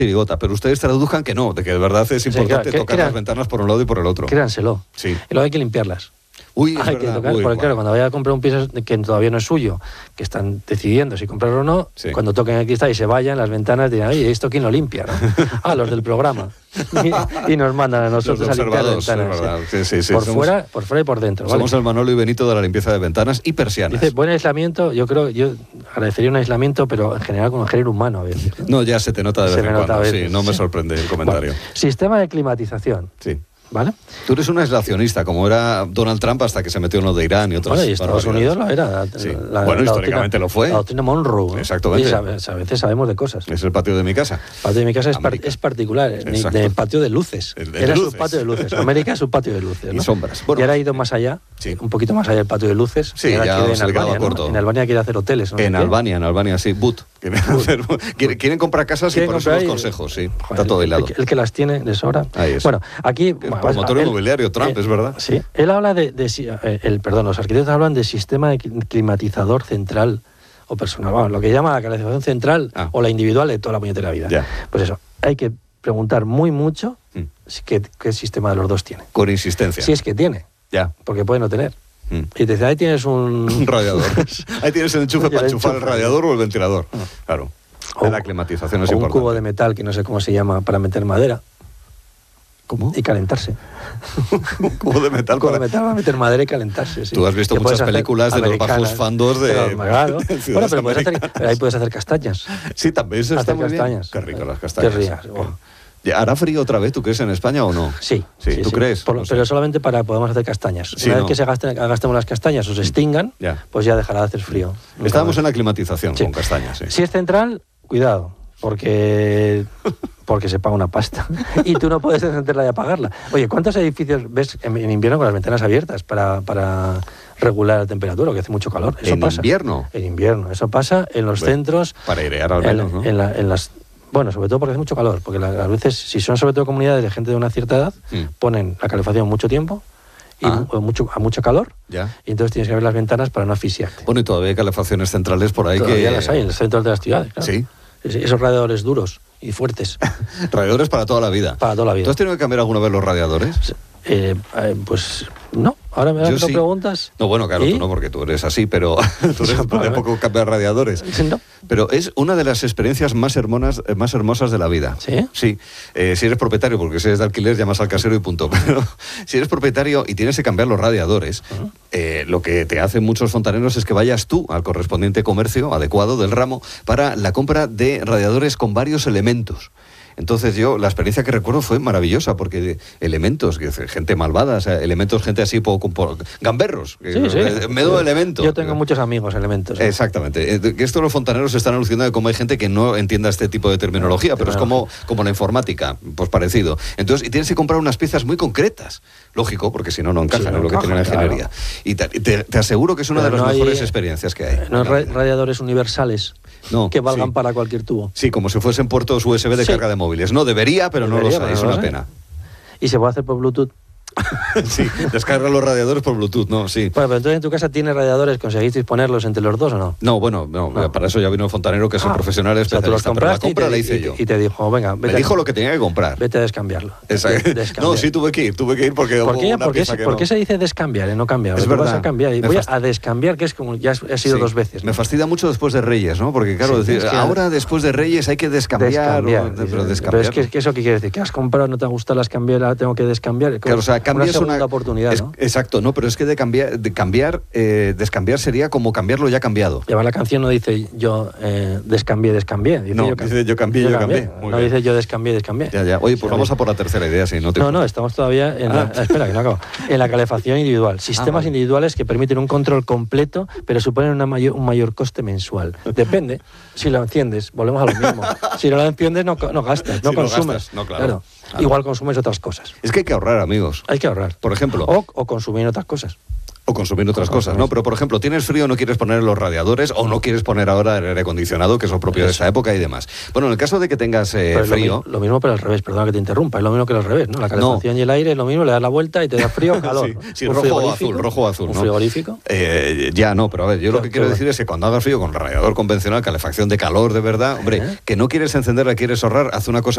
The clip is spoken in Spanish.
chirigota, pero ustedes traduzcan que no, de que de verdad es importante tocar las ventanas por un lado y por el otro. Créanselo. Sí. Y luego hay que limpiarlas. Uy, hay que tocar, porque claro, cuando vaya a comprar un piso que todavía no es suyo, que están decidiendo si comprarlo o no, cuando toquen el cristal y se vayan, las ventanas dirán, oye, ¿esto quién lo limpia? ¿No? Los del programa. Y nos mandan a nosotros a limpiar las ventanas. Sí. Por fuera y por dentro. Somos el Manolo y Benito de la limpieza de ventanas y persianas. Dice, buen aislamiento, yo agradecería un aislamiento, pero en general con el género humano a veces. No, ya se te nota de vez en cuando. Sí, no me sorprende el comentario. Bueno, sistema de climatización. Sí. ¿Vale? Tú eres un aislacionista, como era Donald Trump hasta que se metió en lo de Irán y otras. Bueno, y Estados Unidos lo era. Bueno, históricamente lo fue. La doctrina Monroe. Exactamente. Y a veces sabemos de cosas. Es el patio de mi casa. El patio de mi casa es particular, el patio de luces. Era su patio de luces. América es su patio de luces, ¿no? Y sombras. Bueno, y ahora ha ido más allá, un poquito más allá del patio de luces. Sí, ya se le quedaba corto. En Albania quiere hacer hoteles. En Albania, sí. Quieren comprar casas y por eso los consejos, sí. Está todo hilado. El que las tiene de sobra. Bueno, aquí... Promotor inmobiliario Trump, es verdad. Sí, él habla los arquitectos hablan de sistema de climatizador central o personal, vamos, lo que llama la calefacción central o la individual de toda la puñetera vida. Pues eso, hay que preguntar muy mucho qué sistema de los dos tiene. Con insistencia. Si es que tiene, porque puede no tener. Y te dice, ahí tienes un radiador. Ahí tienes el enchufe para enchufar el radiador o el ventilador. Claro. La climatización es importante. Un cubo de metal que no sé cómo se llama para meter madera. ¿Cómo? Y calentarse. Un cubo de metal para meter madera y calentarse. Sí. Tú has visto muchas películas de los bajos fandos de. Claro. Bueno, pero ahí puedes hacer castañas. Sí, también se está muy bien. Qué rico las castañas. Qué rías. ¿Hará frío otra vez, tú crees, en España o no? Sí. ¿Tú crees? Pero solamente podemos hacer castañas. Una vez que gastemos las castañas o se extingan, pues ya dejará de hacer frío. Estábamos en la climatización con castañas. Si es central, cuidado. Porque se paga una pasta y tú no puedes encenderla y apagarla. Oye, ¿cuántos edificios ves en invierno con las ventanas abiertas para regular la temperatura, que hace mucho calor? Eso pasa. ¿Invierno? En invierno. Eso pasa en los centros. Para airear al menos, ¿no? Bueno, sobre todo porque hace mucho calor, porque a veces, si son sobre todo comunidades de gente de una cierta edad, ponen la calefacción mucho tiempo y a mucho calor, y entonces tienes que abrir las ventanas para no asfixiarte. Bueno, y todavía hay calefacciones centrales por ahí todavía las hay en el centro de las ciudades, claro. Sí. Esos radiadores duros y fuertes. Radiadores para toda la vida. Para toda la vida. ¿Tú has tenido que cambiar alguna vez los radiadores? Pues no. Ahora me das preguntas. No, bueno, claro, tú no, porque tú eres así, pero tú eres de poco cambiar radiadores. No. Pero es una de las experiencias más hermosas de la vida. ¿Sí? Sí. Si eres propietario, porque si eres de alquiler, llamas al casero y punto. Pero si eres propietario y tienes que cambiar los radiadores, lo que te hacen muchos fontaneros es que vayas tú al correspondiente comercio adecuado del ramo para la compra de radiadores con varios elementos. Entonces la experiencia que recuerdo fue maravillosa, porque elementos, gente malvada, o sea, elementos, gente así gamberros, medio elementos. Yo tengo muchos amigos elementos. Exactamente. Que esto los fontaneros están alucinando de cómo hay gente que no entienda este tipo de terminología, pero es como la informática, pues parecido. Entonces, y tienes que comprar unas piezas muy concretas, lógico, porque si no, no encajan en lo que tiene la ingeniería. Y te aseguro que es una de las mejores experiencias que hay. No hay radiadores universales. No, que valgan para cualquier tubo. Sí, como si fuesen puertos USB de carga de móviles. No, debería, pero no los hay, es una pena. ¿Y se puede hacer por Bluetooth? Sí, descarga los radiadores por Bluetooth, ¿no? Sí. Bueno, pero entonces en tu casa tienes radiadores, ¿conseguisteis ponerlos entre los dos o no? No, bueno, no. Para eso ya vino el fontanero, que es un profesional especialista. Pero la compra la hice yo. Y te dijo, venga, me dijo lo que tenía que comprar. Vete a descambiarlo. No, sí, tuve que ir porque ¿Por qué se dice descambiar y no cambiar? Es verdad. Vas a cambiar. Voy a descambiar, que es como ya ha sido 2 veces. ¿no? Me fastidia mucho después de Reyes, ¿no? Porque claro, ahora después de Reyes hay que descambiar. Pero ¿eso qué quiere decir? ¿Que has comprado, no te ha gustado, las cambiar, ahora tengo que descambiar? Claro, o sea, cambias una oportunidad, ¿no? Exacto, no, pero es que descambiar sería como cambiarlo ya cambiado. Lleva la canción no dice yo descambié. Dice, no, dice yo cambié. No dice yo descambié. Ya. Oye, pues vamos a por la tercera idea, si no te... No, estamos todavía en espera, que no acabo. En la calefacción individual. Sistemas individuales que permiten un control completo, pero suponen un mayor coste mensual. Depende. Si lo enciendes, volvemos a lo mismo. Si no lo enciendes, no gastas, no consumes. No, claro. Igual consumes otras cosas. Es que hay que ahorrar, amigos. Hay que ahorrar. Por ejemplo. O consumir otras cosas. O consumir otras cosas, ¿no? Pero, por ejemplo, tienes frío, no quieres poner los radiadores o no quieres poner ahora el aire acondicionado, que es lo propio de esa época y demás. Bueno, en el caso de que tengas frío... Lo mismo, pero al revés, perdona que te interrumpa, es lo mismo que al revés, ¿no? La calefacción y el aire es lo mismo, le das la vuelta y te da frío o calor. Sí, rojo o azul, ¿no? ¿Un frigorífico? Ya no, pero a ver, yo lo que quiero decir es que cuando haga frío con radiador convencional, calefacción de calor de verdad, hombre, que no quieres encenderla, quieres ahorrar, haz una cosa